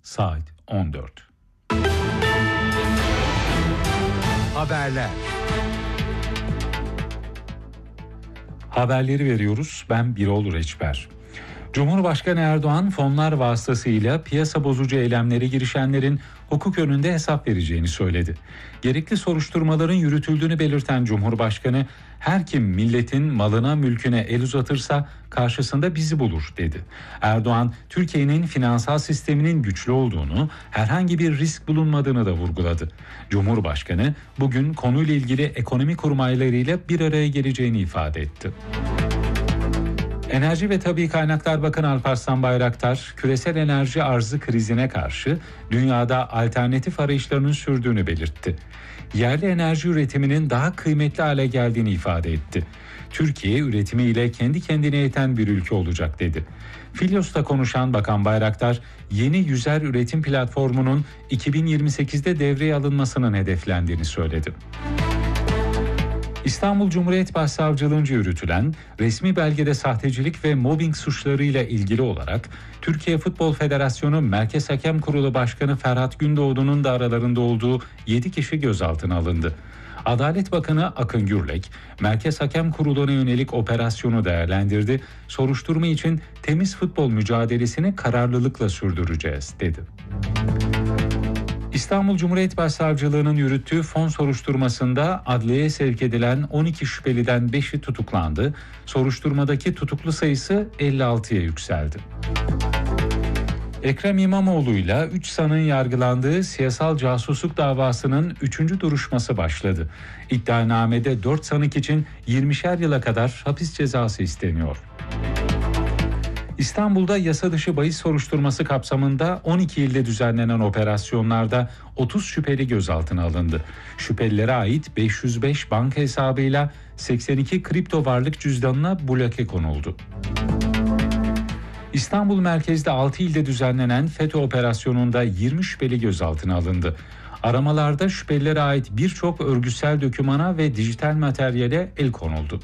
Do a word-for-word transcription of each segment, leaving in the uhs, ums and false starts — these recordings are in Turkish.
Saat on dört. Haberler. Haberleri veriyoruz. Ben Birol Reçber. Cumhurbaşkanı Erdoğan fonlar vasıtasıyla piyasa bozucu eylemlere girişenlerin hukuk önünde hesap vereceğini söyledi. Gerekli soruşturmaların yürütüldüğünü belirten Cumhurbaşkanı, her kim milletin malına mülküne el uzatırsa karşısında bizi bulur dedi. Erdoğan, Türkiye'nin finansal sisteminin güçlü olduğunu, herhangi bir risk bulunmadığını da vurguladı. Cumhurbaşkanı bugün konuyla ilgili ekonomi kurmaylarıyla bir araya geleceğini ifade etti. Enerji ve Tabii Kaynaklar Bakanı Alparslan Bayraktar, küresel enerji arzı krizine karşı dünyada alternatif arayışlarının sürdüğünü belirtti. Yerli enerji üretiminin daha kıymetli hale geldiğini ifade etti. Türkiye üretimiyle kendi kendine yeten bir ülke olacak dedi. Filyos'ta konuşan Bakan Bayraktar, yeni yüzer üretim platformunun iki bin yirmi sekizde devreye alınmasının hedeflendiğini söyledi. İstanbul Cumhuriyet Başsavcılığınca yürütülen resmi belgede sahtecilik ve mobbing suçlarıyla ilgili olarak Türkiye Futbol Federasyonu Merkez Hakem Kurulu Başkanı Ferhat Gündoğdu'nun da aralarında olduğu yedi kişi gözaltına alındı. Adalet Bakanı Akın Gürlek, Merkez Hakem Kurulu'na yönelik operasyonu değerlendirdi. Soruşturma için temiz futbol mücadelesini kararlılıkla sürdüreceğiz dedi. İstanbul Cumhuriyet Başsavcılığı'nın yürüttüğü fon soruşturmasında adliyeye sevk edilen on iki şüpheliden beşi tutuklandı. Soruşturmadaki tutuklu sayısı elli altıya yükseldi. Ekrem İmamoğlu'yla üç sanığın yargılandığı siyasal casusluk davasının üçüncü duruşması başladı. İddianamede dört sanık için yirmişer yıla kadar hapis cezası isteniyor. İstanbul'da yasa dışı bahis soruşturması kapsamında on iki ilde düzenlenen operasyonlarda otuz şüpheli gözaltına alındı. Şüphelilere ait beş yüz beş banka hesabıyla seksen iki kripto varlık cüzdanına bloke konuldu. İstanbul merkezde altı ilde düzenlenen FETÖ operasyonunda yirmi şüpheli gözaltına alındı. Aramalarda şüphelilere ait birçok örgütsel dokümana ve dijital materyale el konuldu.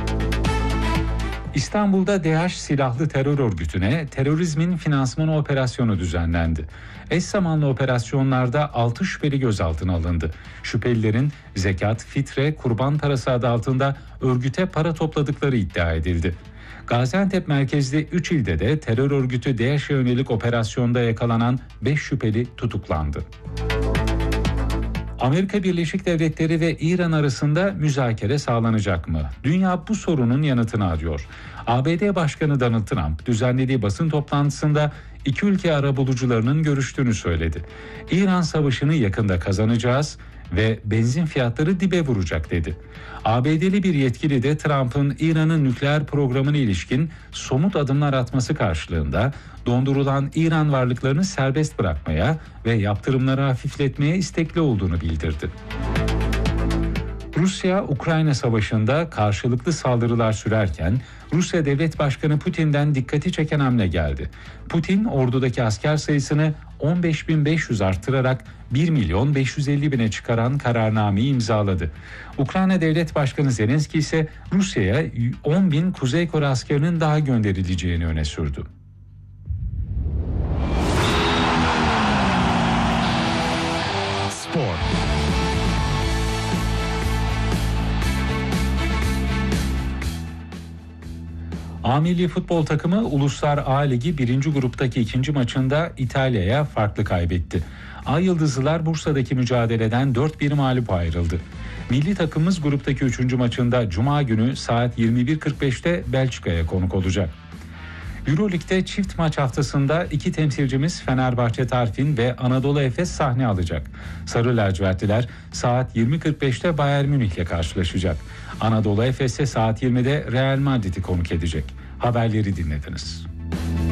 İstanbul'da DAEŞ silahlı terör örgütüne terörizmin finansmanı operasyonu düzenlendi. Eş zamanlı operasyonlarda altı şüpheli gözaltına alındı. Şüphelilerin zekat, fitre, kurban parası adı altında örgüte para topladıkları iddia edildi. Gaziantep merkezli üç ilde de terör örgütü DAEŞ'e yönelik operasyonda yakalanan beş şüpheli tutuklandı. Amerika Birleşik Devletleri ve İran arasında müzakere sağlanacak mı? Dünya bu sorunun yanıtını arıyor. A B D Başkanı Donald Trump düzenlediği basın toplantısında iki ülke arabulucularının görüştüğünü söyledi. İran savaşını yakında kazanacağız ve benzin fiyatları dibe vuracak dedi. A B D'li bir yetkili de Trump'ın İran'ın nükleer programına ilişkin somut adımlar atması karşılığında dondurulan İran varlıklarını serbest bırakmaya ve yaptırımları hafifletmeye istekli olduğunu bildirdi. Rusya-Ukrayna savaşında karşılıklı saldırılar sürerken Rusya Devlet Başkanı Putin'den dikkati çeken hamle geldi. Putin ordudaki asker sayısını on beş bin beş yüz arttırarak bir milyon beş yüz elli bine çıkaran kararnameyi imzaladı. Ukrayna Devlet Başkanı Zelenski ise Rusya'ya on bin Kuzey Kore askerinin daha gönderileceğini öne sürdü. Spor. A Milli Futbol takımı Uluslar A Ligi birinci gruptaki ikinci maçında İtalya'ya farklı kaybetti. Ay Yıldızlılar Bursa'daki mücadeleden dört bir mağlup ayrıldı. Milli takımımız gruptaki üçüncü maçında Cuma günü saat yirmi bir kırk beşte Belçika'ya konuk olacak. Euroleague'de çift maç haftasında iki temsilcimiz Fenerbahçe Tarfin ve Anadolu Efes sahne alacak. Sarı lacivertliler saat yirmi kırk beşte Bayern Münih'le karşılaşacak. Anadolu Efes'e saat yirmide Real Madrid'i konuk edecek. Haberleri dinlediniz.